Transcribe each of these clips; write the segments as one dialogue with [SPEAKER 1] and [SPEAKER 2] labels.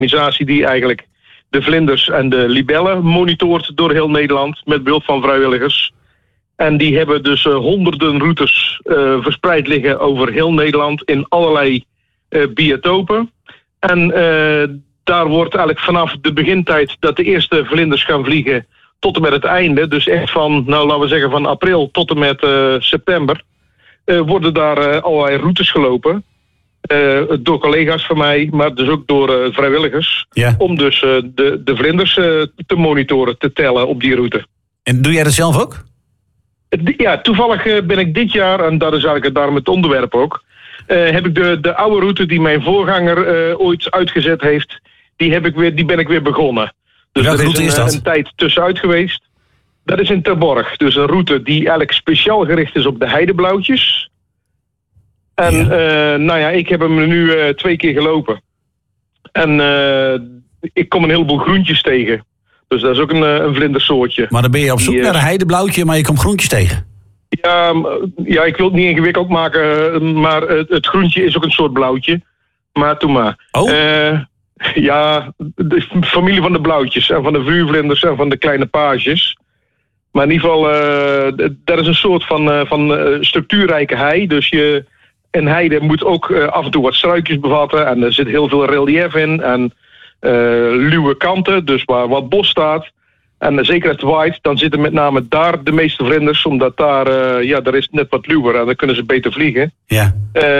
[SPEAKER 1] organisatie die eigenlijk de vlinders en de libellen monitort door heel Nederland met behulp van vrijwilligers. En die hebben dus honderden routes verspreid liggen over heel Nederland in allerlei biotopen. En daar wordt eigenlijk vanaf de begintijd dat de eerste vlinders gaan vliegen tot en met het einde, dus echt van, nou laten we zeggen van april tot en met september, worden daar allerlei routes gelopen. Door collega's van mij, maar dus ook door vrijwilligers. Ja. Om dus de vlinders te monitoren, te tellen op die route.
[SPEAKER 2] En doe jij dat zelf ook?
[SPEAKER 1] Ja, toevallig ben ik dit jaar, en dat is eigenlijk daarom het onderwerp ook, heb ik de oude route die mijn voorganger ooit uitgezet heeft, die ben ik weer begonnen. Dus
[SPEAKER 2] welke route is dat?
[SPEAKER 1] Een tijd tussenuit geweest. Dat is in Terborg. Dus een route die eigenlijk speciaal gericht is op de heideblauwtjes. En ik heb hem nu 2 keer gelopen. En ik kom een heleboel groentjes tegen. Dus dat is ook een vlindersoortje.
[SPEAKER 2] Maar dan ben je op zoek naar een heideblauwtje, maar je komt groentjes tegen.
[SPEAKER 1] Ja, ik wil het niet ingewikkeld maken, maar het groentje is ook een soort blauwtje. Maar doe maar.
[SPEAKER 2] Oh?
[SPEAKER 1] De familie van de blauwtjes en van de vuurvlinders en van de kleine pages. Maar in ieder geval, dat is een soort van structuurrijke hei. Dus een heide moet ook af en toe wat struikjes bevatten. En er zit heel veel relief in. En luwe kanten, dus waar wat bos staat. En zeker als het waait, dan zitten met name daar de meeste vlinders. Omdat daar is net wat luwer en dan kunnen ze beter vliegen. Ja.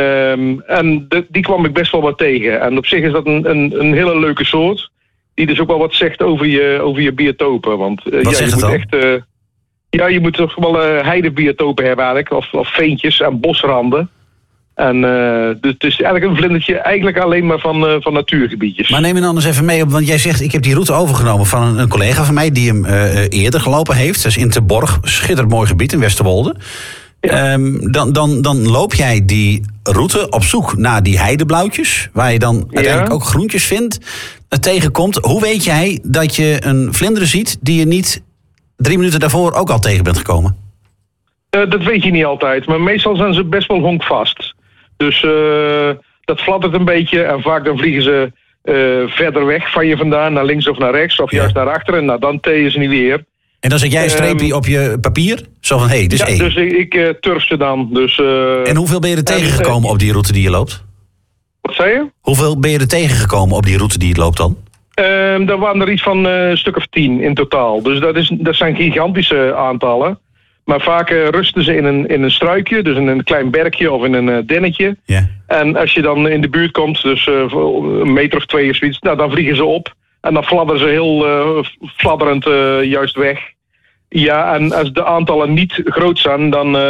[SPEAKER 1] En die kwam ik best wel wat tegen. En op zich is dat een hele leuke soort. Die dus ook wel wat zegt over je biotopen. Want
[SPEAKER 2] wat zegt het dan?
[SPEAKER 1] Echt, je moet toch wel heidebiotopen hebben eigenlijk. Of veentjes en bosranden. En dus het is eigenlijk een vlindertje eigenlijk alleen maar van natuurgebiedjes.
[SPEAKER 2] Maar neem me dan eens even mee op, want jij zegt, ik heb die route overgenomen van een collega van mij die hem eerder gelopen heeft. Dat is in Terborg, schitterend mooi gebied in Westerwolde. Ja. Dan loop jij die route op zoek naar die heideblauwtjes, waar je dan uiteindelijk ook groentjes vindt, tegenkomt. Hoe weet jij dat je een vlinder ziet die je niet 3 minuten daarvoor ook al tegen bent gekomen?
[SPEAKER 1] Dat weet je niet altijd, maar meestal zijn ze best wel honkvast. Dus dat fladdert een beetje en vaak dan vliegen ze verder weg van je vandaan, naar links of naar rechts, of juist naar achteren. Nou, dan teeën ze niet weer.
[SPEAKER 2] En dan zet jij een streepje op je papier? Zo van, dit is 1.
[SPEAKER 1] Dus ik turf ze dan. Dus,
[SPEAKER 2] en hoeveel ben je er tegengekomen op die route die je loopt?
[SPEAKER 1] Wat zei je?
[SPEAKER 2] Hoeveel ben je er tegengekomen op die route die je loopt dan?
[SPEAKER 1] Daar waren er iets van een stuk of 10 in totaal. Dus dat zijn gigantische aantallen. Maar vaak rusten ze in een struikje, dus in een klein berkje of in een dennetje. Yeah. En als je dan in de buurt komt, dus een meter of 2 of zoiets, nou, dan vliegen ze op. En dan fladderen ze heel fladderend juist weg. Ja, en als de aantallen niet groot zijn,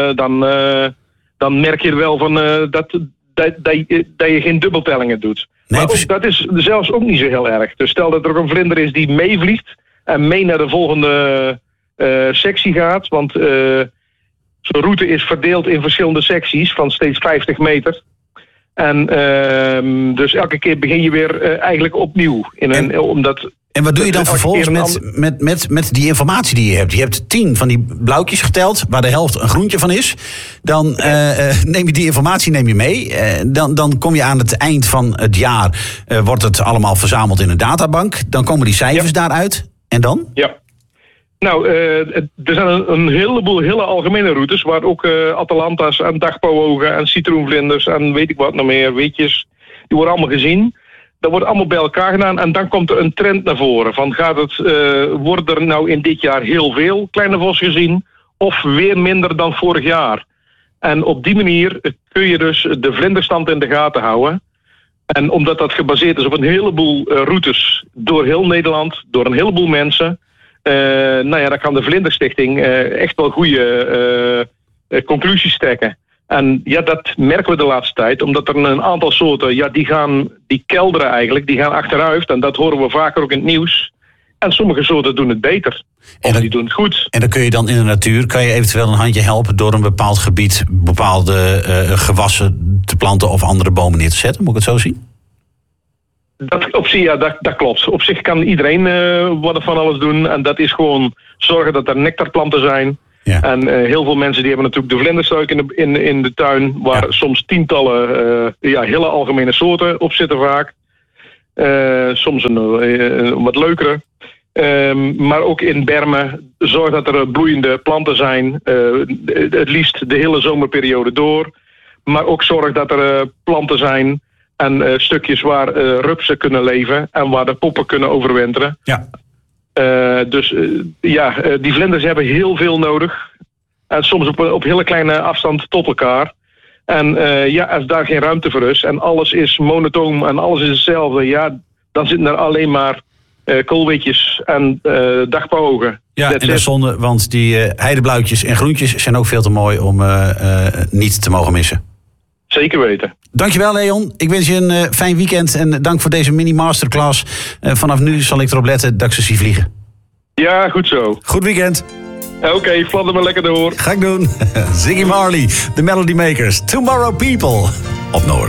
[SPEAKER 1] dan merk je er wel van dat je geen dubbeltellingen doet. Nee, maar dat is zelfs ook niet zo heel erg. Dus stel dat er ook een vlinder is die meevliegt en mee naar de volgende sectie gaat. Want zo'n route is verdeeld in verschillende secties van steeds 50 meter. En dus elke keer begin je weer eigenlijk opnieuw.
[SPEAKER 2] En wat doe je dan vervolgens met die informatie die je hebt? Je hebt 10 van die blauwtjes geteld, waar de helft een groentje van is. Dan neem je die informatie mee. Dan kom je aan het eind van het jaar, wordt het allemaal verzameld in een databank. Dan komen die cijfers daaruit. En dan?
[SPEAKER 1] Ja. Nou, er zijn een heleboel hele algemene routes, waar ook atalanta's en dagpauwogen en citroenvlinders en weet ik wat nog meer, weetjes, die worden allemaal gezien. Dat wordt allemaal bij elkaar gedaan en dan komt er een trend naar voren. Van worden er nou in dit jaar heel veel kleine vossen gezien of weer minder dan vorig jaar? En op die manier kun je dus de vlinderstand in de gaten houden. En omdat dat gebaseerd is op een heleboel routes door heel Nederland, door een heleboel mensen, dan kan de Vlinderstichting echt wel goede conclusies trekken. En ja, dat merken we de laatste tijd, omdat er een aantal soorten, die kelderen eigenlijk, die gaan achteruit. En dat horen we vaker ook in het nieuws. En sommige soorten doen het beter. Of die doen het goed.
[SPEAKER 2] En dan kun je dan in de natuur, kan je eventueel een handje helpen door een bepaald gebied, bepaalde gewassen te planten of andere bomen neer te zetten. Moet ik het zo zien?
[SPEAKER 1] Dat klopt. Op zich kan iedereen wat van alles doen. En dat is gewoon zorgen dat er nectarplanten zijn. Ja. En heel veel mensen die hebben natuurlijk de vlinderstruik in de tuin, waar soms tientallen hele algemene soorten op zitten vaak. Soms een wat leukere. Maar ook in bermen, zorg dat er bloeiende planten zijn. Het liefst de hele zomerperiode door. Maar ook zorg dat er planten zijn en stukjes waar rupsen kunnen leven en waar de poppen kunnen overwinteren.
[SPEAKER 2] Ja.
[SPEAKER 1] Die vlinders hebben heel veel nodig. En soms op hele kleine afstand tot elkaar. En als daar geen ruimte voor is en alles is monotoom en alles is hetzelfde, dan zitten er alleen maar koolwitjes en dagpauwogen.
[SPEAKER 2] Ja, en dat is zonde, want die heideblauwtjes en groentjes zijn ook veel te mooi om niet te mogen missen.
[SPEAKER 1] Zeker weten.
[SPEAKER 2] Dankjewel, Leon. Ik wens je een fijn weekend en dank voor deze mini-masterclass. Vanaf nu zal ik erop letten dat ik ze zie vliegen.
[SPEAKER 1] Ja, goed zo.
[SPEAKER 2] Goed weekend.
[SPEAKER 1] Oké, fladder me lekker door.
[SPEAKER 2] Ga ik doen. Ziggy Marley, The Melody Makers, Tomorrow People op Noord.